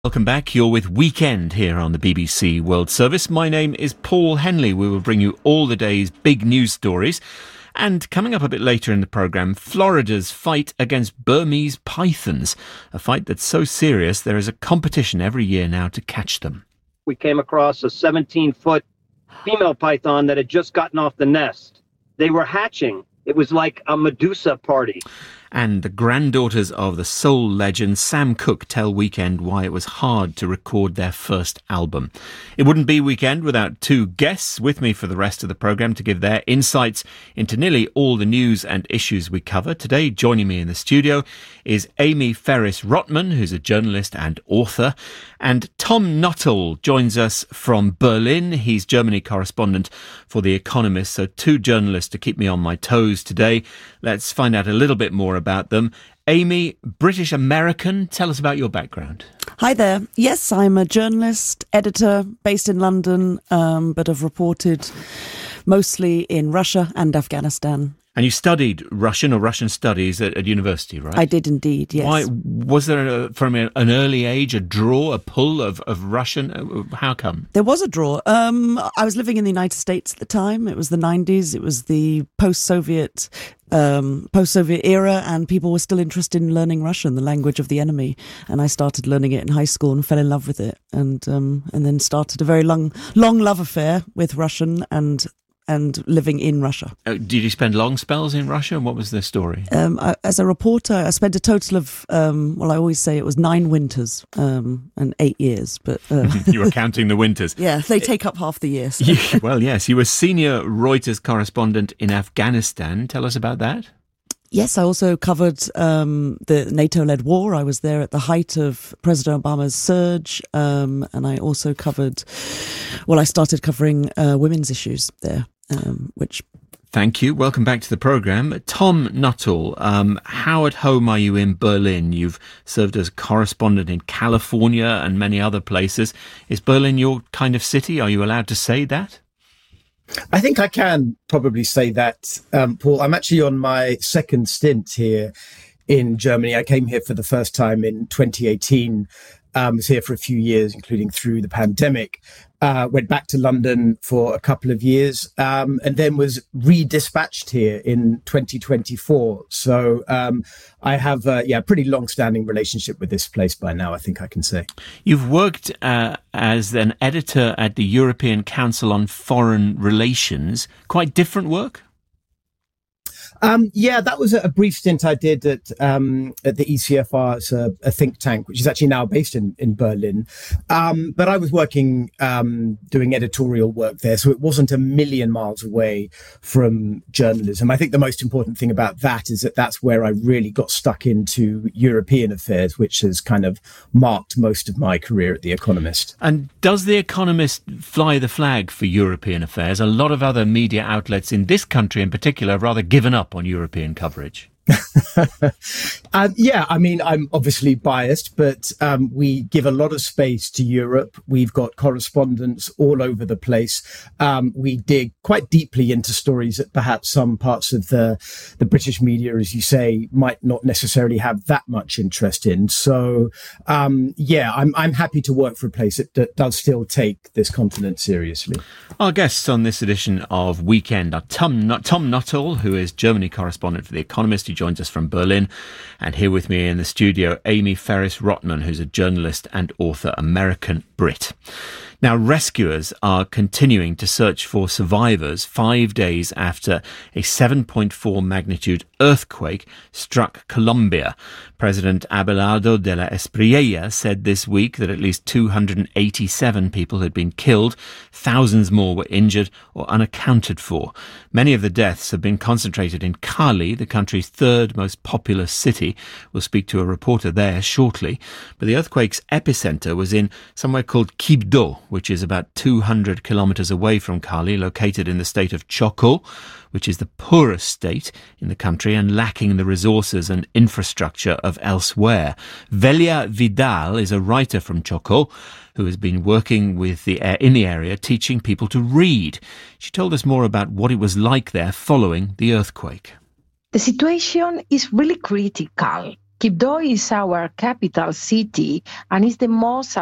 Welcome back. You're with Weekend here on the BBC World Service. My name is Paul Henley. We will bring you all the day's big news stories. And coming up a bit later in the programme, Florida's fight against Burmese pythons, a fight that's so serious there is a competition every year now to catch them. We came across a 17-foot female python that had just gotten off the nest. They were hatching. It was like a Medusa party. And the granddaughters of the soul legend Sam Cooke tell Weekend why it was hard to record their first album. It wouldn't be Weekend without two guests with me for the rest of the programme to give their insights into nearly all the news and issues we cover. Today, joining me in the studio is Amy Ferris-Rotman, who's a journalist and author, and Tom Nuttall joins us from Berlin. He's Germany correspondent for The Economist, so two journalists to keep me on my toes today. Let's find out a little bit more about them. Amy, British American, tell us about your background. Hi there. Yes, I'm a journalist, editor based in London, but have reported mostly in Russia and Afghanistan. And you studied Russian or Russian studies at university, right? I did indeed, yes. Why was there, from an early age, a draw, a pull of Russian? How come? There was a draw. I was living in the United States at the time. It was the 90s. It was the post-Soviet era, and people were still interested in learning Russian, the language of the enemy. And I started learning it in high school and fell in love with it, and then started a very long love affair with Russian and living in Russia. Did you spend long spells in Russia? What was the story? As a reporter, I spent a total of, I always say it was 9 winters and 8 years. But you were counting the winters. Yeah, they take up half the year. So. Well, yes, you were senior Reuters correspondent in Afghanistan. Tell us about that. Yes, I also covered the NATO-led war. I was there at the height of President Obama's surge, and I also I started covering women's issues there, which... Thank you. Welcome back to the programme. Tom Nuttall, how at home are you in Berlin? You've served as correspondent in California and many other places. Is Berlin your kind of city? Are you allowed to say that? I think I can probably say that, Paul. I'm actually on my second stint here in Germany. I came here for the first time in 2018. Was here for a few years, including through the pandemic. Went back to London for a couple of years, and then was redispatched here in 2024. So I have a pretty long-standing relationship with this place by now, I think I can say. You've worked as an editor at the European Council on Foreign Relations. Quite different work? That was a brief stint I did at the ECFR. It's a think tank, which is actually now based in Berlin. But I was working, doing editorial work there. So it wasn't a million miles away from journalism. I think the most important thing about that is that that's where I really got stuck into European affairs, which has kind of marked most of my career at The Economist. And does The Economist fly the flag for European affairs? A lot of other media outlets in this country in particular have rather given up on European coverage. I'm obviously biased, but we give a lot of space to Europe. We've got correspondents all over the place. We dig quite deeply into stories that perhaps some parts of the British media, as you say, might not necessarily have that much interest in. So, I'm happy to work for a place that does still take this continent seriously. Our guests on this edition of Weekend are Tom Nuttall, who is Germany correspondent for The Economist. He joins us from Berlin. And here with me in the studio, Amy Ferris-Rotman, who's a journalist and author, American Brit. Now, rescuers are continuing to search for survivors 5 days after a 7.4 magnitude earthquake struck Colombia. President Abelardo de la Espriella said this week that at least 287 people had been killed. Thousands more were injured or unaccounted for. Many of the deaths have been concentrated in Cali, the country's third most populous city. We'll speak to a reporter there shortly. But the earthquake's epicenter was in somewhere called Quibdó, which is about 200 kilometers away from Cali, located in the state of Chocó, which is the poorest state in the country and lacking the resources and infrastructure of elsewhere. Velia Vidal is a writer from Chocó who has been working in the area teaching people to read. She told us more about what it was like there following the earthquake. The situation is really critical. Quibdó is our capital city and is the most